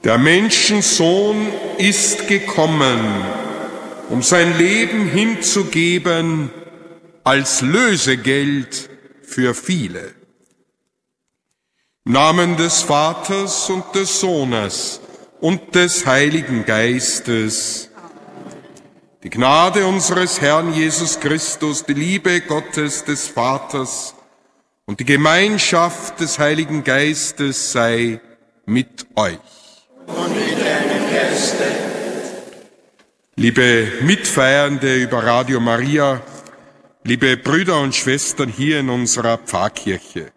Der Menschensohn ist gekommen, um sein Leben hinzugeben als Lösegeld für viele. Im Namen des Vaters und des Sohnes und des Heiligen Geistes. Die Gnade unseres Herrn Jesus Christus, die Liebe Gottes des Vaters und die Gemeinschaft des Heiligen Geistes sei mit euch. Und mit deinem Geiste. Liebe Mitfeiernde über Radio Maria, liebe Brüder und Schwestern hier in unserer Pfarrkirche.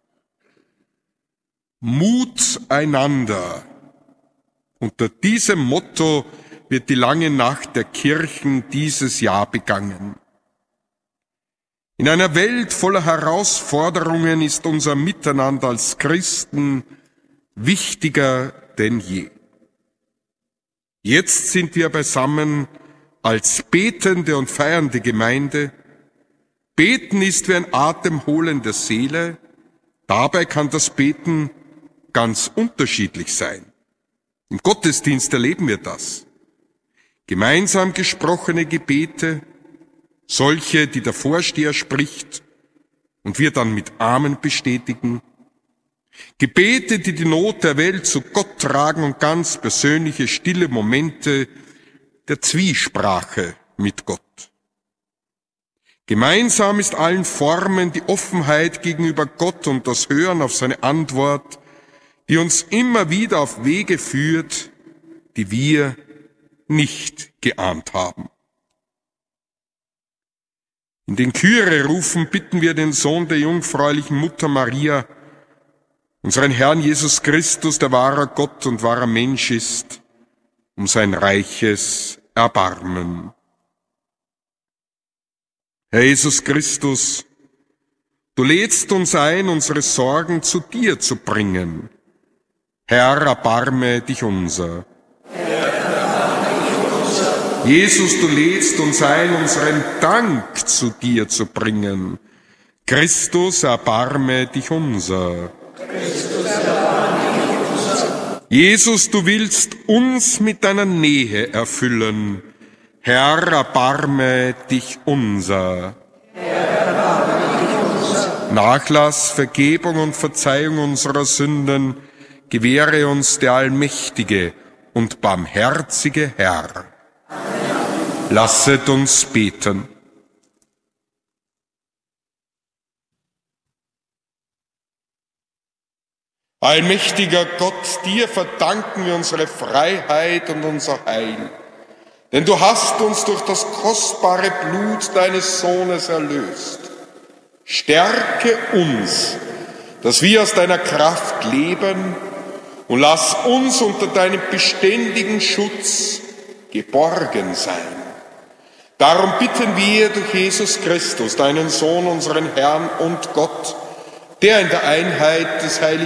Mut einander. Unter diesem Motto wird die lange Nacht der Kirchen dieses Jahr begangen. In einer Welt voller Herausforderungen ist unser Miteinander als Christen wichtiger denn je. Jetzt sind wir beisammen als betende und feiernde Gemeinde. Beten ist wie ein Atemholen der Seele. Dabei kann das Beten ganz unterschiedlich sein. Im Gottesdienst erleben wir das. Gemeinsam gesprochene Gebete, solche, die der Vorsteher spricht und wir dann mit Amen bestätigen. Gebete, die die Not der Welt zu Gott tragen und ganz persönliche, stille Momente der Zwiesprache mit Gott. Gemeinsam ist allen Formen die Offenheit gegenüber Gott und das Hören auf seine Antwort, die uns immer wieder auf Wege führt, die wir nicht geahnt haben. In den Kyrie-Rufen bitten wir den Sohn der jungfräulichen Mutter Maria, unseren Herrn Jesus Christus, der wahrer Gott und wahrer Mensch ist, um sein reiches Erbarmen. Herr Jesus Christus, du lädst uns ein, unsere Sorgen zu dir zu bringen. Herr, erbarme dich unser. Jesus, du lädst uns ein, unseren Dank zu dir zu bringen. Christus, erbarme dich unser. Jesus, du willst uns mit deiner Nähe erfüllen. Herr, erbarme dich unser. Nachlass, Vergebung und Verzeihung unserer Sünden gewähre uns der allmächtige und barmherzige Herr. Lasset uns beten. Allmächtiger Gott, dir verdanken wir unsere Freiheit und unser Heil. Denn du hast uns durch das kostbare Blut deines Sohnes erlöst. Stärke uns, dass wir aus deiner Kraft leben, und lass uns unter deinem beständigen Schutz geborgen sein. Darum bitten wir durch Jesus Christus, deinen Sohn, unseren Herrn und Gott, der in der Einheit des Heiligen